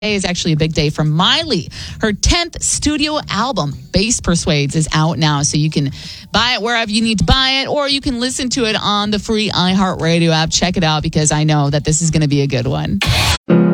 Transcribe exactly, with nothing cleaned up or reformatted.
Today is actually a big day for Miley. Her tenth studio album, Bass Persuades, is out now, so you can buy it wherever you need to buy it, or you can listen to it on the free iHeartRadio app. Check it out, because I know that this is going to be a good one.